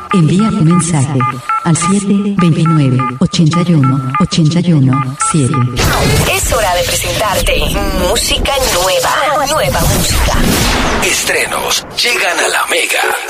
Envía tu mensaje al 729-81-81-7. Es hora de presentarte música nueva. Nueva música. Estrenos llegan a la Mega.